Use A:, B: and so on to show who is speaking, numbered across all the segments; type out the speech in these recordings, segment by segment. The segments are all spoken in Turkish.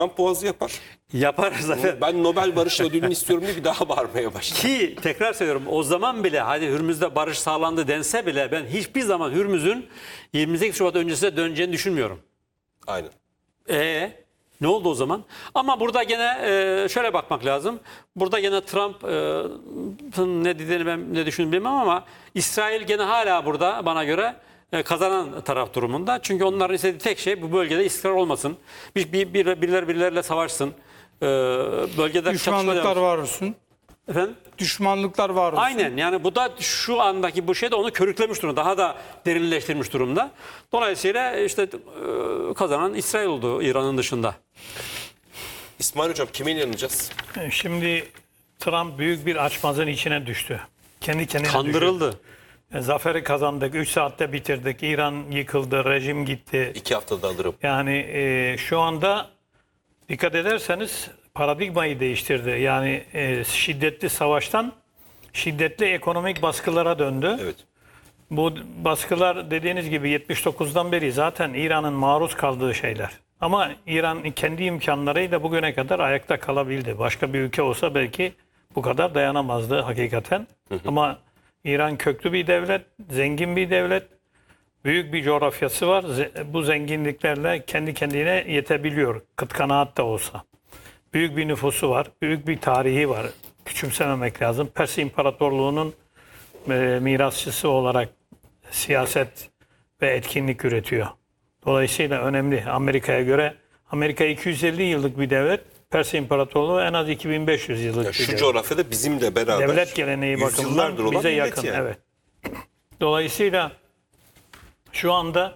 A: Trump boğazı yapar.
B: Yapar zaten.
A: Ben Nobel Barış Ödülünü istiyorum diye bir daha bağırmaya başladı.
B: Ki tekrar söylüyorum, o zaman bile hadi Hürmüz'de barış sağlandı dense bile ben hiçbir zaman Hürmüz'ün 28 Şubat öncesine döneceğini düşünmüyorum.
A: Aynen.
B: Ne oldu o zaman? Ama burada gene şöyle bakmak lazım. Burada gene Trump'ın ne dediğini ben ne düşündüğümü bilmem ama İsrail gene hala burada bana göre kazanan taraf durumunda. Çünkü onların istediği tek şey bu bölgede istikrar olmasın. Birileriyle savaşsın. Bölgede
C: Düşmanlıklar var olsun.
B: Efendim?
C: Düşmanlıklar var olsun.
B: Aynen, yani bu da şu andaki bu şey de onu körüklemiş durumda. Daha da derinleştirmiş durumda. Dolayısıyla işte kazanan İsrail oldu İran'ın dışında.
A: İsmail Hocam kime inanacağız?
D: Şimdi Trump büyük bir açmazın içine düştü. Kendi kendine
B: Kandırıldı.
D: düştü. Zaferi kazandık. 3 saatte bitirdik. İran yıkıldı. Rejim gitti.
A: 2 haftada alırım.
D: Yani şu anda dikkat ederseniz paradigmayı değiştirdi. Yani şiddetli savaştan şiddetli ekonomik baskılara döndü.
A: Evet.
D: Bu baskılar dediğiniz gibi 79'dan beri zaten İran'ın maruz kaldığı şeyler. Ama İran kendi imkanlarıyla bugüne kadar ayakta kalabildi. Başka bir ülke olsa belki bu kadar dayanamazdı hakikaten. Ama İran köklü bir devlet, zengin bir devlet, büyük bir coğrafyası var. Bu zenginliklerle kendi kendine yetebiliyor, kıt kanaat da olsa. Büyük bir nüfusu var, büyük bir tarihi var. Küçümsememek lazım. Pers İmparatorluğu'nun mirasçısı olarak siyaset ve etkinlik üretiyor. Dolayısıyla önemli. Amerika'ya göre Amerika 250 yıllık bir devlet, Pers İmparatorluğu en az 2500 yıllık bir
A: Şu
D: devlet.
A: coğrafyada bizimle beraber
D: Devlet geleneği
A: yüzyıllardır
D: bakımından
A: olan
D: bize
A: millet
D: yakın.
A: yani.
D: Evet. Dolayısıyla şu anda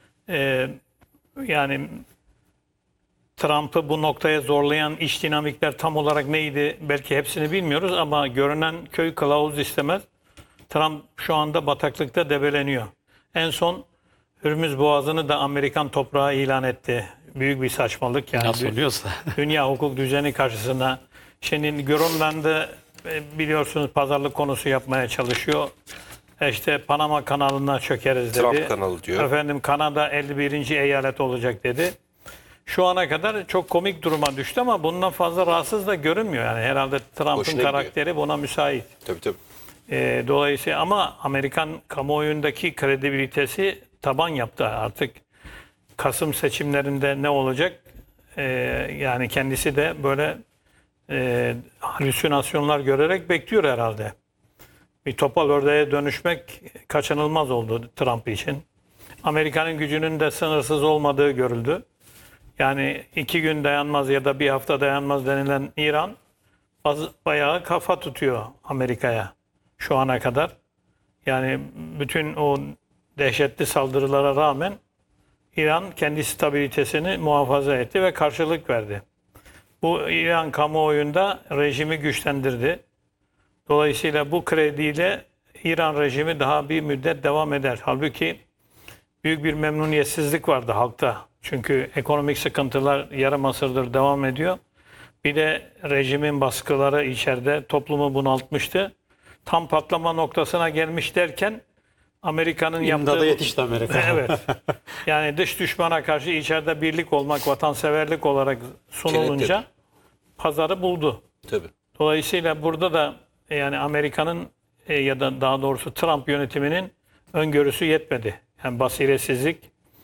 D: yani Trump'ı bu noktaya zorlayan iç dinamikler tam olarak neydi? Belki hepsini bilmiyoruz ama görünen köy kılavuz istemez. Trump şu anda bataklıkta debeleniyor. En son Hürmüz Boğazı'nı da Amerikan toprağı ilan etti. Büyük bir saçmalık yani.
B: Nasıl oluyorsa.
D: Dünya hukuk düzeni karşısında. Şimdi Grönland'ı biliyorsunuz pazarlık konusu yapmaya çalışıyor. İşte Panama kanalına çökeriz dedi.
A: Trump kanalı diyor.
D: Efendim Kanada 51. eyalet olacak dedi. Şu ana kadar çok komik duruma düştü ama bundan fazla rahatsız da görünmüyor. Yani herhalde Trump'ın
A: Hoşuna
D: karakteri buna müsait.
A: Tabii tabii.
D: Dolayısıyla ama Amerikan kamuoyundaki kredibilitesi taban yaptı artık. Kasım seçimlerinde ne olacak? Yani kendisi de böyle halüsinasyonlar görerek bekliyor herhalde. Bir topal ördeğe dönüşmek kaçınılmaz oldu Trump için. Amerika'nın gücünün de sınırsız olmadığı görüldü. Yani 2 gün dayanmaz ya da bir hafta dayanmaz denilen İran bayağı kafa tutuyor Amerika'ya şu ana kadar. Yani bütün o dehşetli saldırılara rağmen İran kendi stabilitesini muhafaza etti ve karşılık verdi. Bu İran kamuoyunda rejimi güçlendirdi. Dolayısıyla bu krediyle İran rejimi daha bir müddet devam eder. Halbuki büyük bir memnuniyetsizlik vardı halkta. Çünkü ekonomik sıkıntılar yarım asırdır devam ediyor. Bir de rejimin baskıları içeride toplumu bunaltmıştı. Tam patlama noktasına gelmiş derken Amerika'nın
B: İmdada
D: yaptığı...
B: yetişti Amerika.
D: Evet. Yani dış düşmana karşı içeride birlik olmak, vatanseverlik olarak sunulunca
A: Kenetledi.
D: pazarı buldu.
A: Tabii.
D: Dolayısıyla burada da yani Amerika'nın ya da daha doğrusu Trump yönetiminin öngörüsü yetmedi. Yani basiretsizlik,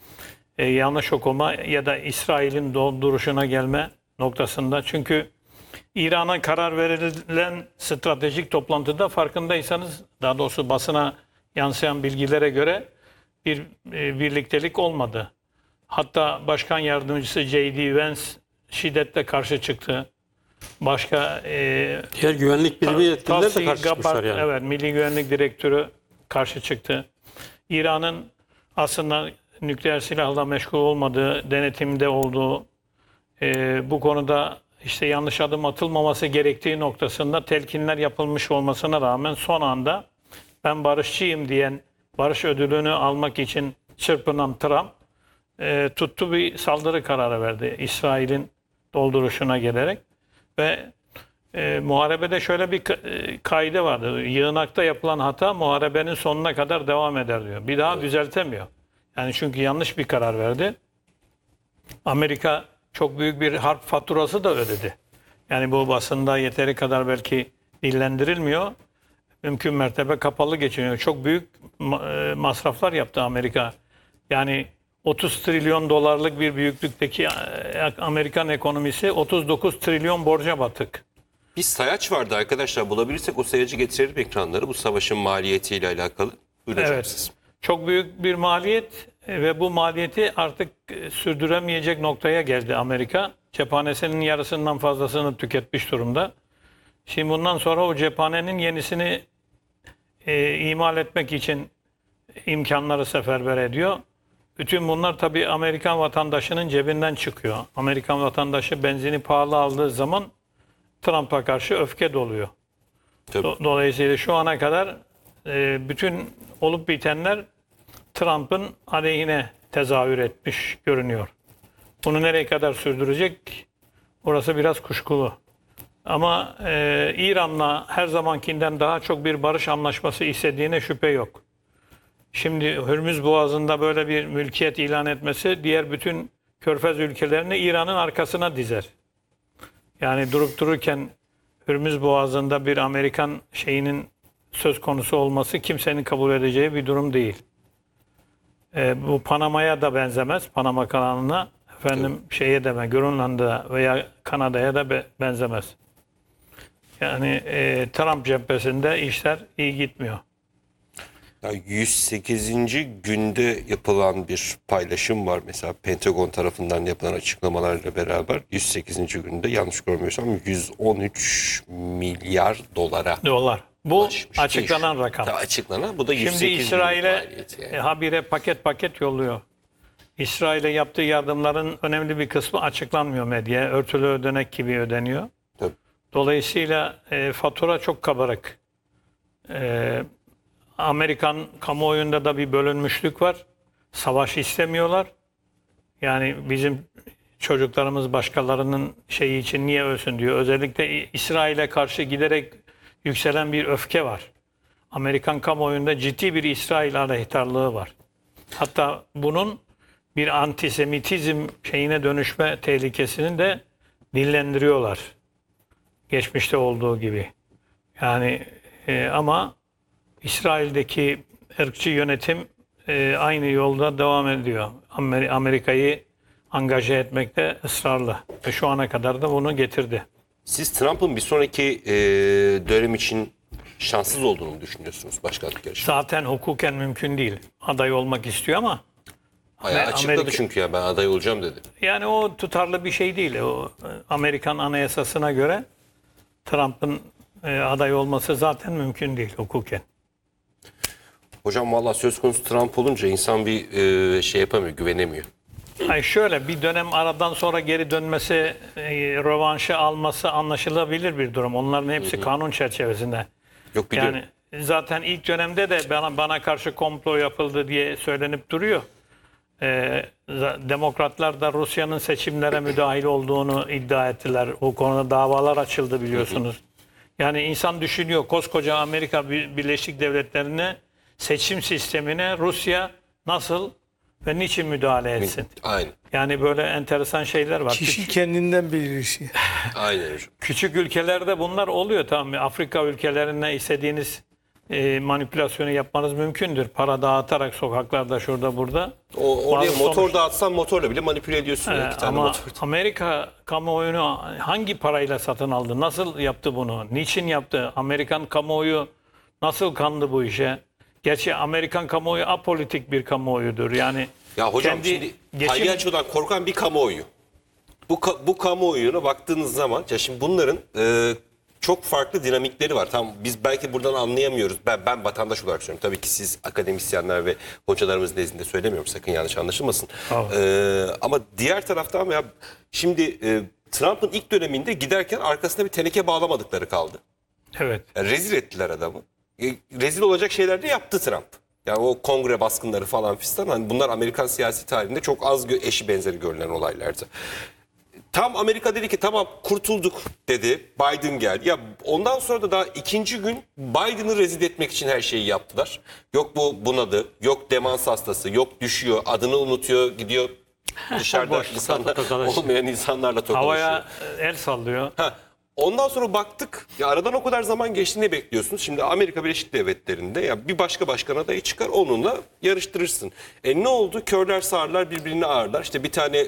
D: yanlış okuma ya da İsrail'in dolduruşuna gelme noktasında. Çünkü İran'a karar verilen stratejik toplantıda farkındaysanız, daha doğrusu basına yansıyan bilgilere göre bir birliktelik olmadı. Hatta Başkan Yardımcısı J.D. Vance şiddetle karşı çıktı. Başka
B: Diğer güvenlik birimi yetkililer de
D: Tulsi
B: karşı çıkmışlar
D: Gabbard,
B: yani.
D: evet, Milli Güvenlik Direktörü karşı çıktı. İran'ın aslında nükleer silahla meşgul olmadığı, denetimde olduğu, bu konuda işte yanlış adım atılmaması gerektiği noktasında telkinler yapılmış olmasına rağmen son anda ben barışçıyım diyen, barış ödülünü almak için çırpınan Trump tuttu bir saldırı kararı verdi İsrail'in dolduruşuna gelerek ve muharebede şöyle bir kaide vardı. Yığınakta yapılan hata muharebenin sonuna kadar devam eder diyor. Bir daha düzeltemiyor. Yani çünkü yanlış bir karar verdi. Amerika çok büyük bir harp faturası da ödedi. Yani bu basında yeteri kadar belki dillendirilmiyor. Mümkün mertebe kapalı geçiniyor. Çok büyük masraflar yaptı Amerika. Yani 30 trilyon dolarlık bir büyüklükteki Amerikan ekonomisi 39 trilyon borca batık.
A: Bir sayaç vardı arkadaşlar. Bulabilirsek o sayacı getirelim ekranları. Bu savaşın maliyetiyle alakalı. Buyurun hocam
D: Evet.
A: siz.
D: Çok büyük bir maliyet ve bu maliyeti artık sürdüremeyecek noktaya geldi Amerika. Cephanesinin yarısından fazlasını tüketmiş durumda. Şimdi bundan sonra o cephanenin yenisini imal etmek için imkanları seferber ediyor. Bütün bunlar tabii Amerikan vatandaşının cebinden çıkıyor. Amerikan vatandaşı benzini pahalı aldığı zaman Trump'a karşı öfke doluyor.
A: Tabii.
D: Dolayısıyla şu ana kadar bütün olup bitenler Trump'ın aleyhine tezahür etmiş görünüyor. Bunu nereye kadar sürdürecek? Orası biraz kuşkulu. Ama İran'la her zamankinden daha çok bir barış anlaşması istediğine şüphe yok. Şimdi Hürmüz Boğazı'nda böyle bir mülkiyet ilan etmesi diğer bütün Körfez ülkelerini İran'ın arkasına dizer. Yani durup dururken Hürmüz Boğazı'nda bir Amerikan şeyinin söz konusu olması kimsenin kabul edeceği bir durum değil. Bu Panama'ya da benzemez. Panama kanalına şeye de Grönland'a veya Kanada'ya da benzemez. Yani Trump cephesinde işler iyi gitmiyor.
A: Yani 108. günde yapılan bir paylaşım var. Mesela Pentagon tarafından yapılan açıklamalarla beraber 108. günde yanlış görmüyorsam 113 milyar dolara
D: Dolar. Bu
A: ulaşmış.
D: açıklanan rakam.
A: Açıklanan. Bu da 108
D: Şimdi İsrail'e
A: maliyeti yani.
D: habire paket yolluyor. İsrail'e yaptığı yardımların önemli bir kısmı açıklanmıyor medyaya. Örtülü ödenek gibi ödeniyor.
A: Tabii.
D: Dolayısıyla fatura çok kabarık. Amerikan kamuoyunda da bir bölünmüşlük var. Savaş istemiyorlar. Yani bizim çocuklarımız başkalarının şeyi için niye ölsün diyor. Özellikle İsrail'e karşı giderek yükselen bir öfke var. Amerikan kamuoyunda ciddi bir İsrail aleyhtarlığı var. Hatta bunun bir antisemitizm şeyine dönüşme tehlikesini de dillendiriyorlar. Geçmişte olduğu gibi. Yani ama İsrail'deki ırkçı yönetim aynı yolda devam ediyor. Amerika'yı angaje etmekte ısrarlı. Ve şu ana kadar da bunu getirdi.
A: Siz Trump'ın bir sonraki dönem için şanssız olduğunu mu düşünüyorsunuz başkanlık yarışı?
D: Zaten hukuken mümkün değil. Aday olmak istiyor ama
A: Bayağı açıkladı çünkü ya ben aday olacağım dedi.
D: yani o tutarlı bir şey değil. O Amerikan anayasasına göre Trump'ın aday olması zaten mümkün değil hukuken.
A: Hocam valla söz konusu Trump olunca insan bir şey yapamıyor, güvenemiyor.
D: Hayır şöyle bir dönem aradan sonra geri dönmesi, rövanşı alması anlaşılabilir bir durum. Onların hepsi kanun çerçevesinde.
A: Yok biliyorum.
D: Yani zaten ilk dönemde de bana karşı komplo yapıldı diye söylenip duruyor. Demokratlar da Rusya'nın seçimlere müdahil olduğunu iddia ettiler. O konuda davalar açıldı biliyorsunuz. Yani insan düşünüyor koskoca Amerika Birleşik Devletleri'ne seçim sistemine Rusya nasıl ve niçin müdahale etsin?
A: Aynen.
D: Yani böyle enteresan şeyler var.
C: Kişi kendinden bilir işi.
A: Aynen hocam.
D: Küçük ülkelerde bunlar oluyor tamam mı? Afrika ülkelerine istediğiniz manipülasyonu yapmanız mümkündür. Para dağıtarak sokaklarda şurada burada.
A: Oraya
D: Bazı
A: motor dağıtsan motorla bile manipüle ediyorsun. Ya, iki tane
D: Ama
A: motor.
D: Amerika kamuoyunu hangi parayla satın aldı? Nasıl yaptı bunu? Niçin yaptı? Amerikan kamuoyu nasıl kandı bu işe? Gerçi Amerikan kamuoyu apolitik bir kamuoyudur. Yani
A: Ya hocam
D: kendi
A: şimdi
D: geçim-
A: palyaçodan korkan bir kamuoyu. Bu kamuoyuna baktığınız zaman ya şimdi bunların çok farklı dinamikleri var. Tamam biz belki buradan anlayamıyoruz. Ben vatandaş olarak söylüyorum. Tabii ki siz akademisyenler ve hocalarımız nezdinde söylemiyorum. Sakın yanlış anlaşılmasın. Ama diğer taraftan ya şimdi Trump'ın ilk döneminde giderken arkasına bir teneke bağlamadıkları kaldı.
D: evet.
A: Yani rezil ettiler adamı. Rezil olacak şeyler de yaptı Trump. Yani o kongre baskınları falan fistan. Hani bunlar Amerikan siyasi tarihinde çok az eşi benzeri görülen olaylardı. Tam Amerika dedi ki tamam kurtulduk dedi. Biden geldi. Ya ondan sonra da daha ikinci gün Biden'ı rezil etmek için her şeyi yaptılar. Yok bu bunadı, yok demans hastası, yok düşüyor, adını unutuyor, gidiyor Dışarıda
B: Boş,
A: insanlar,
B: tokalaşıyor.
A: olmayan insanlarla tokalaşıyor.
D: Havaya el sallıyor.
A: Ha, ondan sonra baktık ya aradan o kadar zaman geçti, ne bekliyorsunuz? Şimdi Amerika Birleşik Devletleri'nde ya bir başka başkan adayı çıkar, onunla yarıştırırsın. Ne oldu? Körler sağırlar birbirini ağırlar. İşte bir tane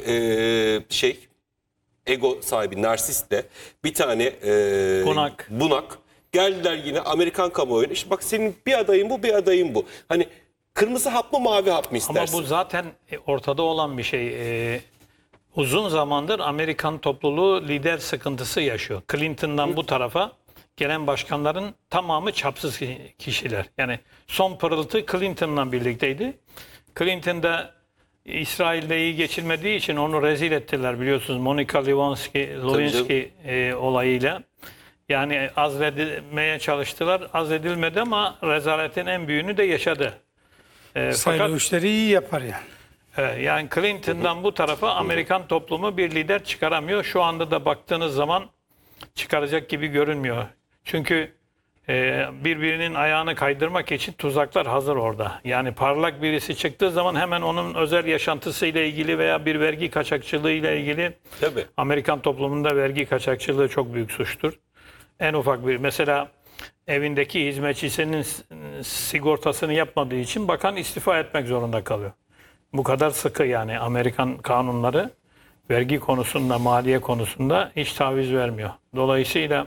A: ego sahibi narsistle bir tane bunak geldiler yine Amerikan kamuoyuna. İşte bak senin bir adayın bu, bir adayın bu. Hani kırmızı hap mı mavi hap mı istersin?
D: Ama bu zaten ortada olan bir şey. Uzun zamandır Amerikan topluluğu lider sıkıntısı yaşıyor. Clinton'dan bu tarafa gelen başkanların tamamı çapsız kişiler. Yani son pırıltı Clinton'la birlikteydi. Clinton da İsrail'le iyi geçirmediği için onu rezil ettiler biliyorsunuz. Monica Lewinsky olayıyla. Yani azledilmeye çalıştılar. Azledilmedi ama rezaletin en büyüğünü de yaşadı.
C: Sayın o işleri iyi yapar yani.
D: Yani Clinton'dan bu tarafa Amerikan toplumu bir lider çıkaramıyor. Şu anda da baktığınız zaman çıkaracak gibi görünmüyor. Çünkü birbirinin ayağını kaydırmak için tuzaklar hazır orada. Yani parlak birisi çıktığı zaman hemen onun özel yaşantısıyla ilgili veya bir vergi kaçakçılığıyla ilgili.
A: Tabii.
D: Amerikan toplumunda vergi kaçakçılığı çok büyük suçtur. En ufak bir mesela evindeki hizmetçisinin sigortasını yapmadığı için bakan istifa etmek zorunda kalıyor. Bu kadar sıkı yani Amerikan kanunları vergi konusunda, maliye konusunda hiç taviz vermiyor. Dolayısıyla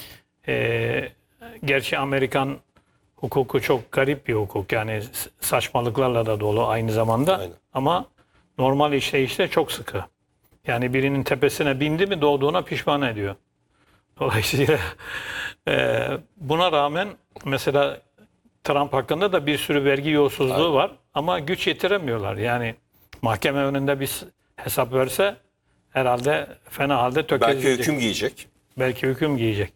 D: gerçi Amerikan hukuku çok garip bir hukuk. Yani saçmalıklarla da dolu aynı zamanda.
A: Aynen.
D: Ama normal işleyişte çok sıkı. Yani birinin tepesine bindi mi doğduğuna pişman ediyor. Dolayısıyla buna rağmen mesela Trump hakkında da bir sürü vergi yolsuzluğu var ama güç yetiremiyorlar. Yani mahkeme önünde bir hesap verse herhalde fena halde tökezleyecek.
A: Belki hüküm giyecek.
D: Belki hüküm giyecek.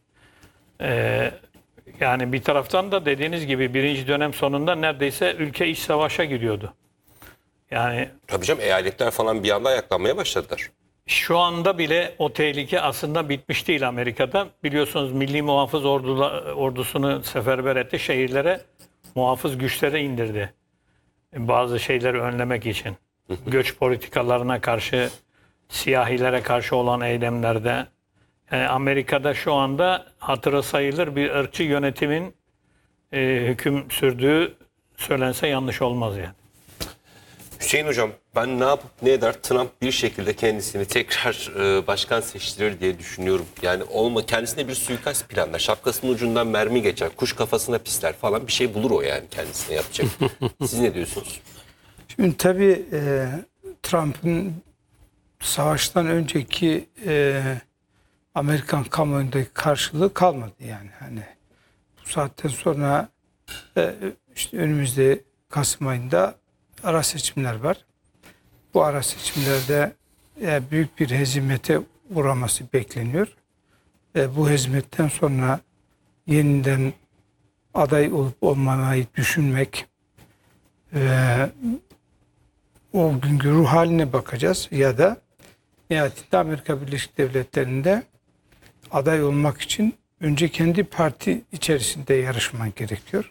D: Yani bir taraftan da dediğiniz gibi birinci dönem sonunda neredeyse ülke iç savaşa giriyordu. Yani
A: Tabii canım, eyaletler falan bir anda ayaklanmaya başladılar.
D: şu anda bile o tehlike aslında bitmiş değil Amerika'da. Biliyorsunuz Milli Muhafız Ordusunu seferber etti. Şehirlere muhafız güçleri indirdi. Bazı şeyleri önlemek için. Göç politikalarına karşı, siyahilere karşı olan eylemlerde. Yani Amerika'da şu anda hatırı sayılır bir ırkçı yönetimin hüküm sürdüğü söylense yanlış olmaz yani.
A: Hüseyin Hocam, ben ne yapıp ne eder Trump bir şekilde kendisini tekrar başkan seçtirir diye düşünüyorum. Yani kendisine bir suikast planlar. Şapkasının ucundan mermi geçer, kuş kafasına pisler falan, bir şey bulur o yani kendisine yapacak. Siz ne diyorsunuz?
C: Şimdi tabii Trump'ın savaştan önceki Amerikan kamuoyundaki karşılığı kalmadı yani. Hani bu saatten sonra işte önümüzde Kasım ayında ara seçimler var. Bu ara seçimlerde büyük bir hezimete uğraması bekleniyor. Bu hezimetten sonra yeniden aday olup olmamayı düşünmek ve o günkü ruh haline bakacağız ya da nihayetinde Amerika Birleşik Devletleri'nde aday olmak için önce kendi parti içerisinde yarışman gerekiyor.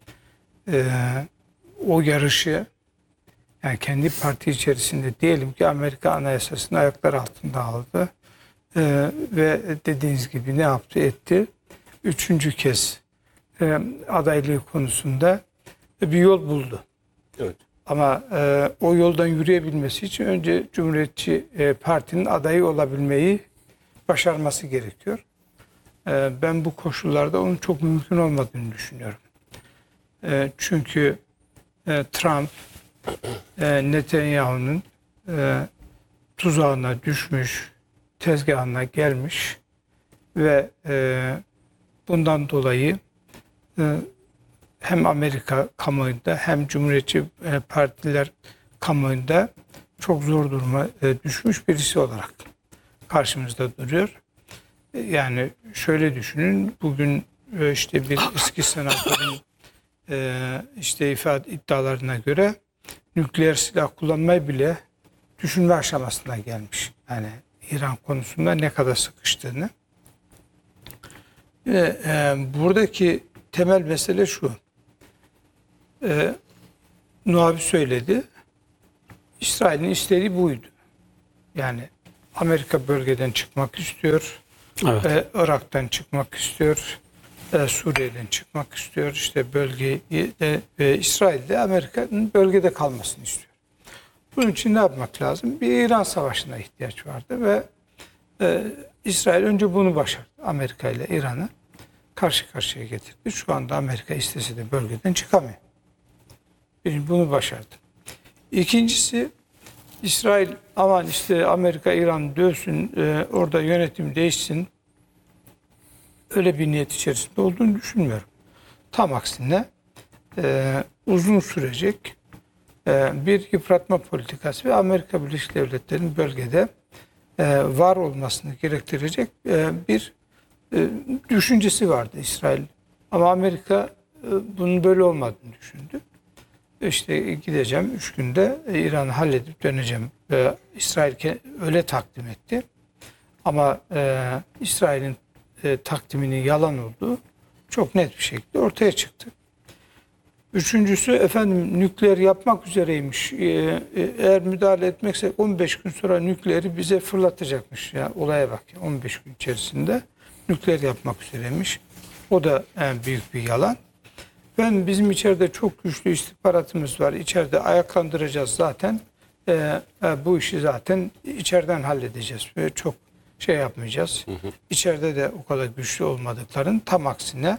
C: O yarışı yani kendi parti içerisinde diyelim ki Amerika Anayasası'nı ayaklar altında aldı ve dediğiniz gibi ne yaptı etti? Üçüncü kez adaylığı konusunda bir yol buldu.
A: Evet.
C: Ama o yoldan yürüyebilmesi için önce Cumhuriyetçi Parti'nin adayı olabilmeyi başarması gerekiyor. Ben bu koşullarda onun çok mümkün olmadığını düşünüyorum. Çünkü Trump Netanyahu'nun tuzağına düşmüş, tezgahına gelmiş ve bundan dolayı hem Amerika kamuoyunda hem Cumhuriyetçi partiler kamuoyunda çok zor duruma düşmüş birisi olarak karşımızda duruyor. Yani şöyle düşünün, bugün işte bir eski senatörün işte iddialarına göre nükleer silah kullanmayı bile düşünme aşamasına gelmiş. Yani İran konusunda ne kadar sıkıştığını. Buradaki temel mesele şu. Nuh abi söyledi. İsrail'in istediği buydu. Yani Amerika bölgeden çıkmak istiyor.
B: Evet.
C: Irak'tan çıkmak istiyor. Suriye'den çıkmak istiyor. İşte bölgeyi İsrail'de Amerika'nın bölgede kalmasını istiyor. Bunun için ne yapmak lazım? Bir İran Savaşı'na ihtiyaç vardı ve İsrail önce bunu başardı. Amerika ile İran'ı karşı karşıya getirdi. Şu anda Amerika istese de bölgeden çıkamıyor. Bunu başardı. İkincisi, İsrail aman işte Amerika İran dövsün, orada yönetim değişsin, öyle bir niyet içerisinde olduğunu düşünmüyorum. Tam aksine uzun sürecek bir yıpratma politikası ve Amerika Birleşik Devletleri'nin bölgede var olmasını gerektirecek bir düşüncesi vardı İsrail. Ama Amerika bunun böyle olmadığını düşündü. İşte gideceğim 3 günde İran'ı halledip döneceğim. İsrail öyle takdim etti. Ama İsrail'in takdiminin yalan olduğu çok net bir şekilde ortaya çıktı. Üçüncüsü efendim nükleer yapmak üzereymiş. Eğer müdahale etmekse 15 gün sonra nükleeri bize fırlatacakmış. Ya olaya bak ya, 15 gün içerisinde nükleer yapmak üzereymiş. O da büyük bir yalan. Bizim içeride çok güçlü istihbaratımız var. İçeride ayaklandıracağız zaten. Bu işi zaten içeriden halledeceğiz. Ve çok şey yapmayacağız. İçeride de o kadar güçlü olmadıkların tam aksine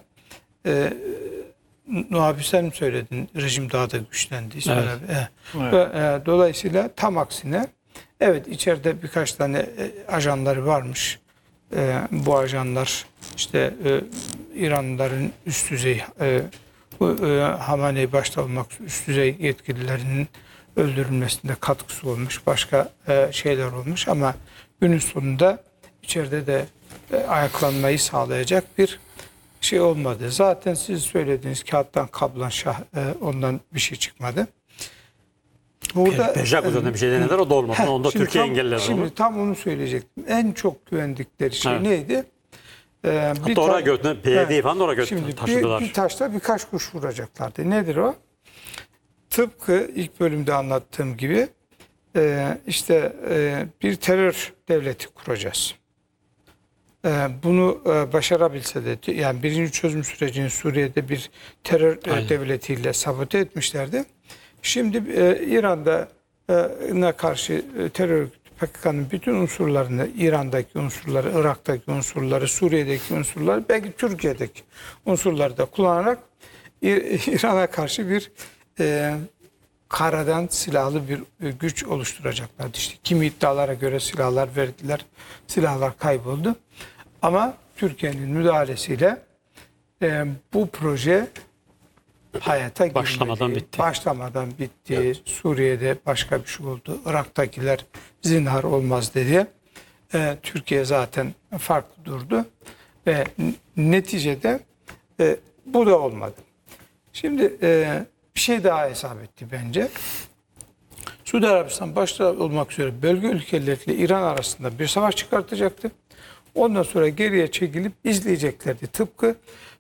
C: Nuhabi sen mi söyledin? Rejim daha da güçlendi. Evet. Evet. Dolayısıyla tam aksine evet içeride birkaç tane ajanları varmış. Bu ajanlar işte İranlıların üst düzey Hamaney başta olmak üst düzey yetkililerinin öldürülmesinde katkısı olmuş. Başka şeyler olmuş ama günün sonunda içeride de ayaklanmayı sağlayacak bir şey olmadı. Zaten siz söylediğiniz kağıttan kablan ondan bir şey çıkmadı.
B: Burada Peşak üzerinde bir şey denediler, o da olmadı. Onu da Türkiye engelledi.
C: Şimdi tam onu söyleyecektim. En çok güvendikleri şey neydi?
B: Hatta oraya götürdüler. PYD'yi falan da oraya taşıdılar.
C: Bir taşla birkaç kuş vuracaklardı. Nedir o? Tıpkı ilk bölümde anlattığım gibi işte bir terör devleti kuracağız. Bunu başarabilse de yani birinci çözüm sürecini Suriye'de bir terör devletiyle sabote etmişlerdi. Şimdi İran'da karşı terör örgütü PKK'nın bütün unsurlarını, İran'daki unsurları, Irak'taki unsurları, Suriye'deki unsurları, belki Türkiye'deki unsurları da kullanarak İran'a karşı bir karadan silahlı bir güç oluşturacaklardı. İşte kimi iddialara göre silahlar verdiler, silahlar kayboldu. Ama Türkiye'nin müdahalesiyle bu proje hayata girmedi. Başlamadan bitti. Evet. Suriye'de başka bir şey oldu. Irak'takiler zinhar olmaz dedi. Türkiye zaten farklı durdu. Ve neticede bu da olmadı. Şimdi bir şey daha hesap etti bence. Suudi Arabistan başta olmak üzere bölge ülkeleriyle İran arasında bir savaş çıkartacaktı. Ondan sonra geriye çekilip izleyeceklerdi. Tıpkı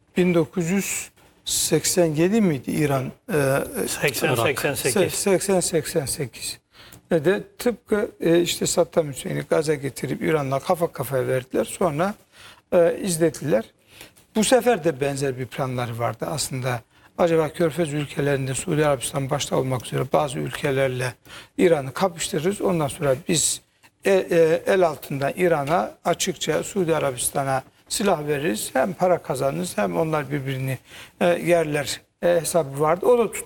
C: 1987 miydi İran? 80-88. Ve de tıpkı işte Saddam Hüseyin'i gaza getirip İran'la kafa kafaya verdiler. Sonra izlediler. Bu sefer de benzer bir planları vardı. Aslında acaba Körfez ülkelerinde Suudi Arabistan başta olmak üzere bazı ülkelerle İran'ı kapıştırırız. Ondan sonra biz el altından İran'a açıkça Suudi Arabistan'a silah veririz. Hem para kazanırız hem onlar birbirini yerler hesabı vardı.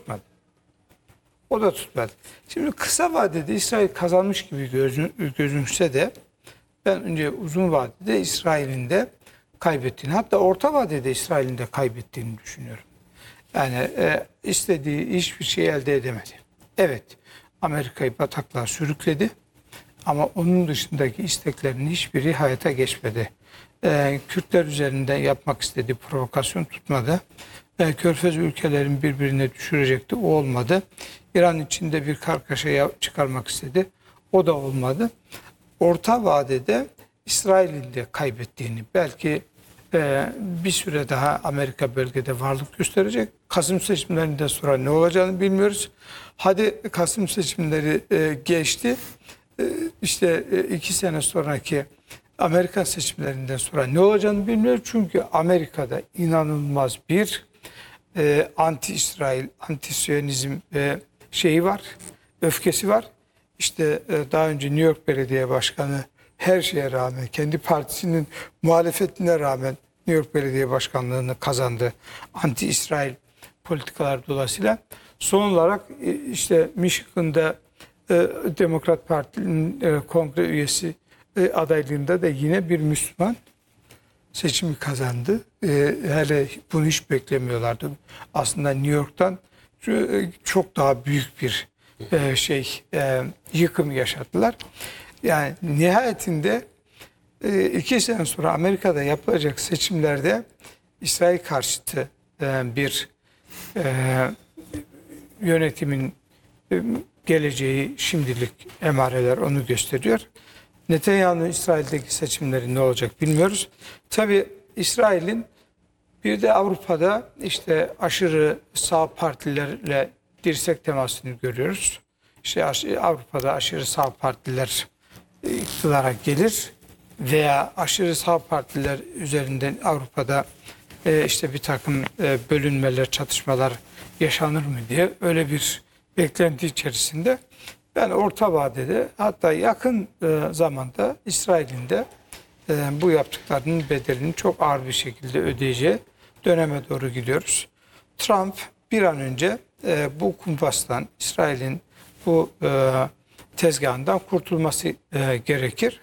C: O da tutmadı. Şimdi kısa vadede İsrail kazanmış gibi gözünse de ben önce uzun vadede İsrail'in de kaybettiğini, hatta orta vadede İsrail'in de kaybettiğini düşünüyorum. Yani istediği hiçbir şey elde edemedi. Evet, Amerika'yı bataklığa sürükledi ama onun dışındaki isteklerinin hiçbiri hayata geçmedi. Kürtler üzerinden yapmak istediği provokasyon tutmadı. Körfez ülkelerin birbirine düşürecekti, o olmadı. İran içinde bir kargaşa çıkarmak istedi, o da olmadı. Orta vadede İsrail'in de kaybettiğini, belki bir süre daha Amerika bölgede varlık gösterecek. Kasım seçimlerinden sonra ne olacağını bilmiyoruz. Hadi Kasım seçimleri geçti. İşte 2 sene sonraki Amerikan seçimlerinden sonra ne olacağını bilmiyoruz. Çünkü Amerika'da inanılmaz bir anti-İsrail, anti-Siyonizm şeyi var, öfkesi var. İşte daha önce New York Belediye Başkanı her şeye rağmen, kendi partisinin muhalefetine rağmen New York Belediye Başkanlığı'nı kazandı. Anti-İsrail politikalar dolayısıyla. Son olarak işte Michigan'da Demokrat Parti'nin kongre üyesi adaylığında da yine bir Müslüman seçimi kazandı. Hele bunu hiç beklemiyorlardı. Aslında New York'tan çok daha büyük bir yıkım yaşadılar. Yani nihayetinde 2 sene sonra Amerika'da yapılacak seçimlerde İsrail karşıtı bir yönetimin geleceği şimdilik emareler onu gösteriyor. Netanyahu'nun İsrail'deki seçimleri ne olacak bilmiyoruz. Tabii İsrail'in bir de Avrupa'da işte aşırı sağ partilerle dirsek temasını görüyoruz. İşte Avrupa'da aşırı sağ partiler iktidara gelir veya aşırı sağ partiler üzerinden Avrupa'da işte bir takım bölünmeler, çatışmalar yaşanır mı diye öyle bir beklenti içerisinde. Ben orta vadede hatta yakın zamanda İsrail'in de bu yaptıklarının bedelini çok ağır bir şekilde ödeyeceği döneme doğru gidiyoruz. Trump bir an önce bu kumpastan, İsrail'in bu tezgahından kurtulması gerekir.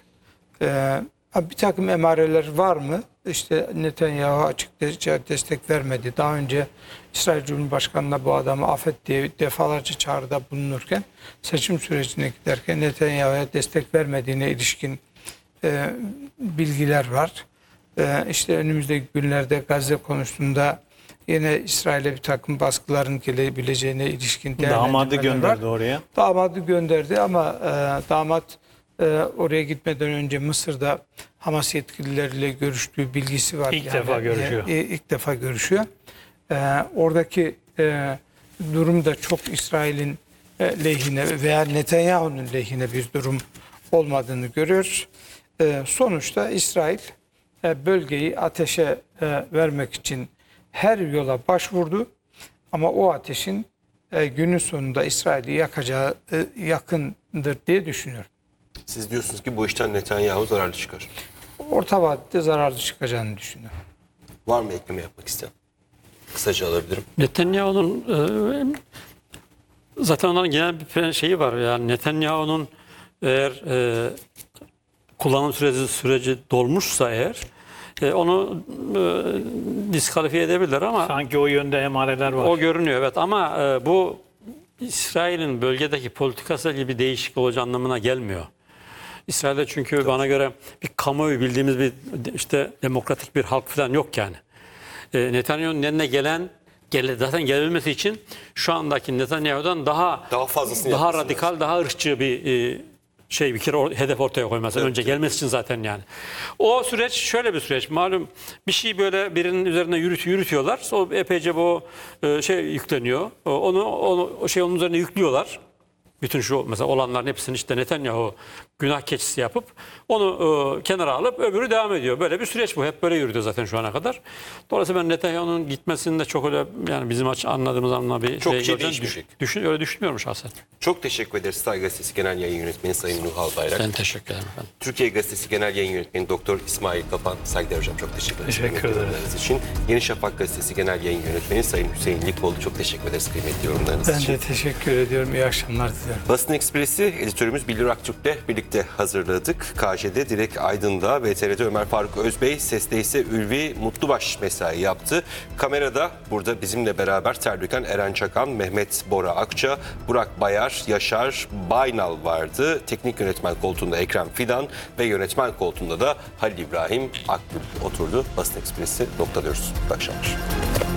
C: Bir takım emareler var mı? İşte Netanyahu açıkça destek vermedi. Daha önce İsrail Cumhurbaşkanı'na bu adamı affet diye defalarca çağrıda bulunurken seçim sürecine giderken Netanyahu'ya destek vermediğine ilişkin bilgiler var. İşte önümüzdeki günlerde Gazze konusunda yine İsrail'e bir takım baskıların gelebileceğine ilişkin
D: Damadı
C: değerlendirmeler
D: gönderdi
C: var.
D: oraya.
C: Damadı gönderdi ama damat oraya gitmeden önce Mısır'da Hamas yetkilileriyle görüştüğü bilgisi var.
D: İlk defa görüşüyor.
C: İlk defa görüşüyor. Oradaki durum da çok İsrail'in lehine veya Netanyahu'nun lehine bir durum olmadığını görüyoruz. Sonuçta İsrail bölgeyi ateşe vermek için her yola başvurdu. Ama o ateşin günün sonunda İsrail'i yakacağı yakındır diye düşünüyorum.
A: Siz diyorsunuz ki bu işten Netanyahu zararlı çıkar.
C: Orta vadede zararlı çıkacağını düşünüyorum.
A: Var mı ekleme yapmak isteyen? Kısaca alabilirim.
B: Netanyahu'nun zaten onların genel bir şeyi var. Yani Netanyahu'nun eğer kullanım süreci dolmuşsa eğer onu diskalifiye edebilirler ama
D: Sanki o yönde emareler var.
B: o görünüyor evet ama bu İsrail'in bölgedeki politikası gibi bir değişiklik olacağı anlamına gelmiyor. İsrail'de çünkü bana göre bir kamuoyu bildiğimiz bir işte demokratik bir halk falan yok yani. Netanyahu'nun eline zaten gelebilmesi için şu andaki Netanyahu'dan daha
A: fazlasını
B: daha
A: yapması
B: radikal, daha ırkçı bir bir kere hedef ortaya koyması önce gelmesi için zaten yani. O süreç şöyle bir süreç. Malum bir şey böyle birinin üzerine yürütüyorlar. O epeyce bu yükleniyor. Onun üzerine yüklüyorlar. Bütün şu mesela olanların hepsini işte Netanyahu günah keçisi yapıp onu kenara alıp öbürü devam ediyor. Böyle bir süreç bu. Hep böyle yürüdü zaten şu ana kadar. Dolayısıyla ben Netanyahu'nun gitmesinde çok öyle yani bizim anladığımız anlamda bir
A: çok şey
B: göreceğini
A: değişmeyecek.
B: öyle düşünmüyorum şahsen.
A: Çok teşekkür ederiz Star Gazetesi Genel Yayın Yönetmeni Sayın Nuh Albayrak.
B: Ben teşekkür ederim efendim.
A: Türkiye Gazetesi Genel Yayın Yönetmeni Doktor İsmail Kapan. Saygıdeğer hocam çok teşekkür ederiz.
D: Teşekkür
A: kıymetli
D: ederim.
A: yorumlarınız için. Yeni Şafak Gazetesi Genel Yayın Yönetmeni Sayın Hüseyin Likoğlu çok teşekkür ederiz kıymetli yorumlarınız
C: Ben
A: için.
C: de teşekkür ediyorum. İyi akşamlar diliyorum.
A: Basın Ekspresi editörümüz Bildir Aktürk'le birlikte hazırladık. KJ'de Dilek Aydın'da, VTR'de Ömer Faruk Özbey, Ses'te ise Ülvi Mutlubaş mesai yaptı. Kamerada burada bizimle beraber Terlüken Eren Çakan, Mehmet Bora Akça, Burak Bayar, Yaşar Baynal vardı. Teknik yönetmen koltuğunda Ekrem Fidan ve yönetmen koltuğunda da Halil İbrahim Akgül oturdu. Basın Ekspresi noktalıyoruz. İyi akşamlar.